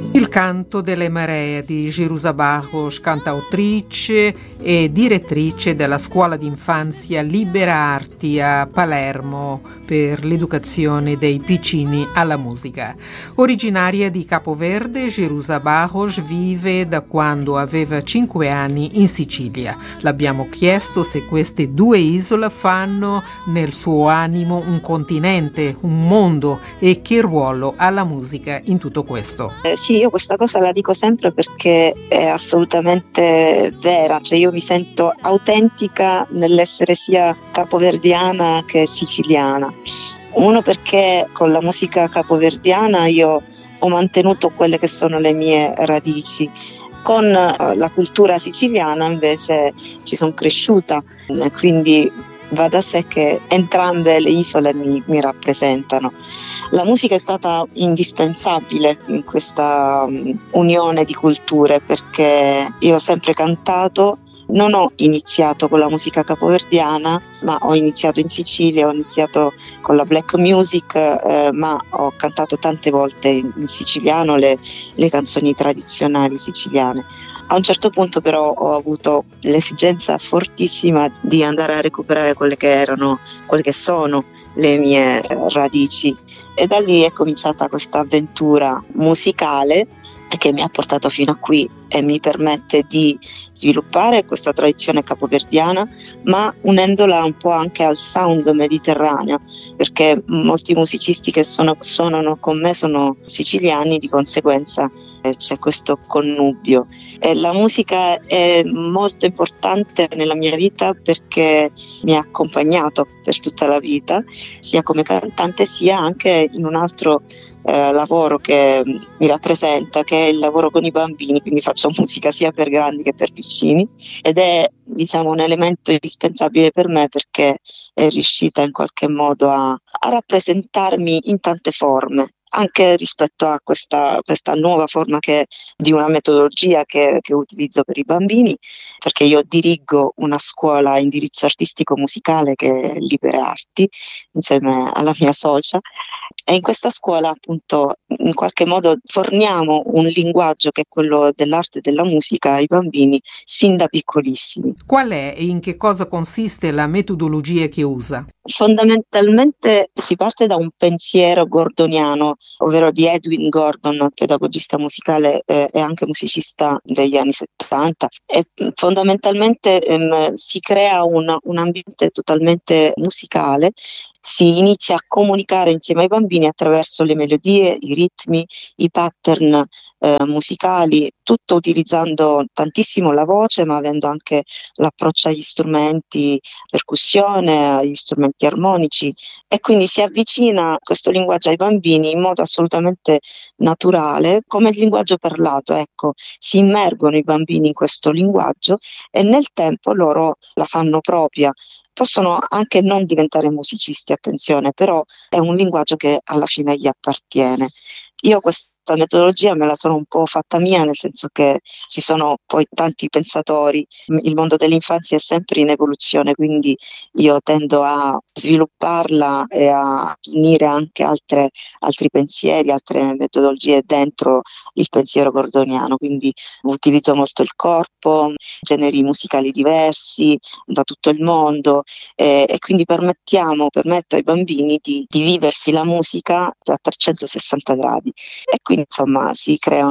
Il canto delle maree di Gerusa Barros, cantautrice e direttrice della scuola d'infanzia Libera Arti a Palermo per l'educazione dei piccini alla musica. Originaria di Capoverde, Gerusa Barros vive da quando aveva 5 anni in Sicilia. L'abbiamo chiesto se queste due isole fanno nel suo animo un continente, un mondo, e che ruolo ha la musica in tutto questo. Sì, io questa cosa la dico sempre perché è assolutamente vera, cioè io mi sento autentica nell'essere sia capoverdiana che siciliana. Uno, perché con la musica capoverdiana io ho mantenuto quelle che sono le mie radici. Con la cultura siciliana invece ci sono cresciuta, quindi va da sé che entrambe le isole mi rappresentano. La musica è stata indispensabile in questa unione di culture, perché io ho sempre cantato. Non ho iniziato con la musica capoverdiana, ma ho iniziato in Sicilia, ho iniziato con la black music, ma ho cantato tante volte in siciliano le canzoni tradizionali siciliane. A un certo punto però ho avuto l'esigenza fortissima di andare a recuperare quelle che sono le mie radici, e da lì è cominciata questa avventura musicale che mi ha portato fino a qui e mi permette di sviluppare questa tradizione capoverdiana, ma unendola un po' anche al sound mediterraneo, perché molti musicisti che suonano con me sono siciliani, di conseguenza c'è questo connubio. E la musica è molto importante nella mia vita perché mi ha accompagnato per tutta la vita, sia come cantante sia anche in un altro lavoro che mi rappresenta, che è il lavoro con i bambini, quindi faccio musica sia per grandi che per piccini, ed è, diciamo, un elemento indispensabile per me perché è riuscita in qualche modo a rappresentarmi in tante forme, anche rispetto a questa nuova forma di una metodologia che utilizzo per i bambini, perché io dirigo una scuola a indirizzo artistico musicale che è Libere Arti, insieme alla mia socia, e in questa scuola appunto in qualche modo forniamo un linguaggio che è quello dell'arte e della musica ai bambini sin da piccolissimi. Qual è e in che cosa consiste la metodologia che usa? Fondamentalmente si parte da un pensiero gordoniano, ovvero di Edwin Gordon, pedagogista musicale e anche musicista degli anni 70, e fondamentalmente si crea un ambiente totalmente musicale. Si inizia a comunicare insieme ai bambini attraverso le melodie, i ritmi, i pattern musicali, tutto utilizzando tantissimo la voce, ma avendo anche l'approccio agli strumenti, percussione, agli strumenti armonici, e quindi si avvicina questo linguaggio ai bambini in modo assolutamente naturale, come il linguaggio parlato, ecco, si immergono i bambini in questo linguaggio e nel tempo loro la fanno propria. Possono anche non diventare musicisti, attenzione, però è un linguaggio che alla fine gli appartiene. Io questa metodologia me la sono un po' fatta mia, nel senso che ci sono poi tanti pensatori, il mondo dell'infanzia è sempre in evoluzione, quindi io tendo a svilupparla e a unire anche altri pensieri, altre metodologie dentro il pensiero gordoniano, quindi utilizzo molto il corpo, generi musicali diversi da tutto il mondo, e quindi permetto ai bambini di viversi la musica a 360 gradi, e quindi insomma si crea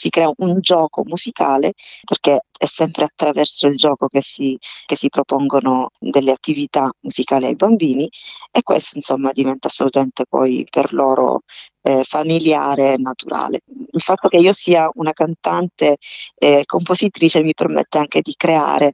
un gioco musicale, perché è sempre attraverso il gioco che si propongono delle attività musicali ai bambini, e questo insomma diventa assolutamente poi per loro familiare e naturale. Il fatto che io sia una cantante e compositrice mi permette anche di creare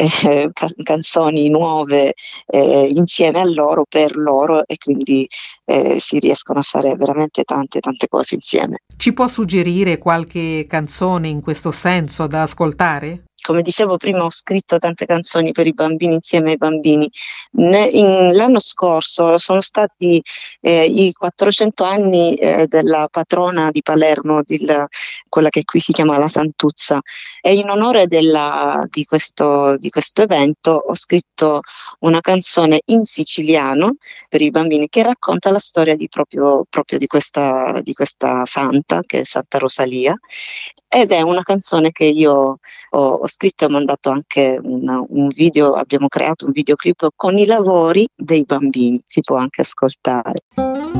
canzoni nuove insieme a loro, per loro, e quindi si riescono a fare veramente tante cose insieme. Ci può suggerire qualche canzone in questo senso da ascoltare? come dicevo prima, ho scritto tante canzoni per i bambini insieme ai bambini. L'anno scorso sono stati i 400 anni della patrona di Palermo, quella che qui si chiama la Santuzza, e in onore di questo evento ho scritto una canzone in siciliano per i bambini che racconta la storia proprio di questa santa, che è Santa Rosalia, ed è una canzone che io ho scritto e ho mandato anche un video, abbiamo creato un videoclip con i lavori dei bambini, si può anche ascoltare.